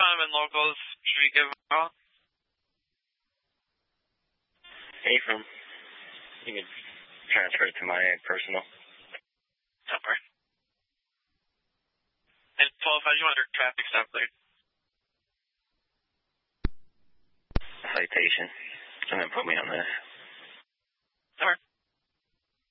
I'm in locals. Should we give him a call? Affirm. You can transfer it to my personal. Somewhere. And 12, you want your traffic stop, please? Citation. And then put me on this.